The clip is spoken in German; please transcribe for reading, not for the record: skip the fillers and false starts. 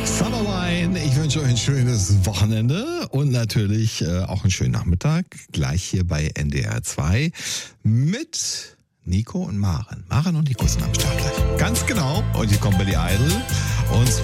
Summerline, ich wünsche euch ein schönes Wochenende und natürlich auch einen schönen Nachmittag. Gleich hier bei NDR 2 mit Nico und Maren. Maren und Nico sind am Start gleich. Ganz genau. Und hier kommt Billy Idol. Und